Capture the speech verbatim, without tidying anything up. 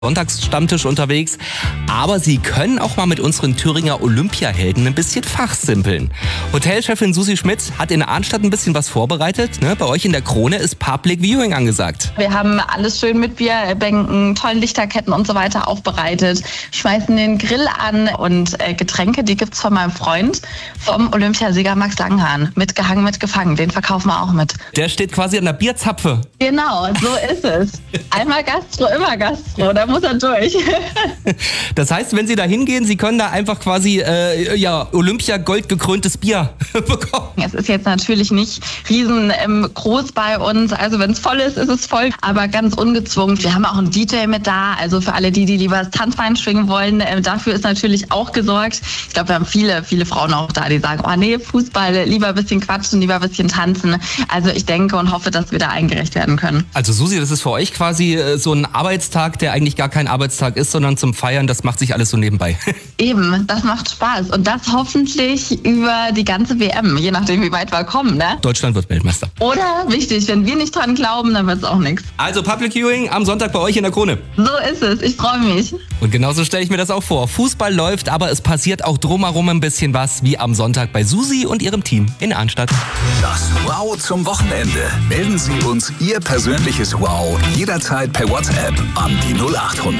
Sonntagsstammtisch unterwegs, aber Sie können auch mal mit unseren Thüringer Olympiahelden ein bisschen fachsimpeln. Hotelchefin Susi Schmidt hat in Arnstadt ein bisschen was vorbereitet. Ne? Bei euch in der Krone ist Public Viewing angesagt. Wir haben alles schön mit Bierbänken, tollen Lichterketten und so weiter aufbereitet, schmeißen den Grill an und äh, Getränke, die gibt's von meinem Freund, vom Olympiasieger Max Langhahn. Mitgehangen, mitgefangen, den verkaufen wir auch mit. Der steht quasi an der Bierzapfe. Genau, so ist es. Einmal Gastro, immer Gastro, da muss er durch. Das heißt, wenn Sie da hingehen, Sie können da einfach quasi äh, ja, Olympia-Gold gekröntes Bier bekommen. Es ist jetzt natürlich nicht riesengroß ähm, bei uns, also wenn es voll ist, ist es voll, aber ganz ungezwungen. Wir haben auch einen D J mit da, also für alle die, die lieber das Tanzbein schwingen wollen, äh, dafür ist natürlich auch gesorgt. Ich glaube, wir haben viele, viele Frauen auch da, die sagen, oh nee, Fußball, lieber ein bisschen quatschen, lieber ein bisschen tanzen. Also ich denke und hoffe, dass wir da eingereicht werden können. Also Susi, das ist für euch quasi äh, so ein Arbeitstag, der eigentlich gar kein Arbeitstag ist, sondern zum Feiern, das macht sich alles so nebenbei. Eben, das macht Spaß und das hoffentlich über die ganze W M, je nachdem wie weit wir kommen, ne? Deutschland wird Weltmeister. Oder, wichtig, wenn wir nicht dran glauben, dann wird es auch nichts. Also Public Viewing am Sonntag bei euch in der Krone. So ist es, ich freue mich. Und genauso stelle ich mir das auch vor. Fußball läuft, aber es passiert auch drumherum ein bisschen was, wie am Sonntag bei Susi und ihrem Team in Arnstadt. Das Wow zum Wochenende. Melden Sie uns Ihr persönliches Wow jederzeit per WhatsApp an die null acht hundert.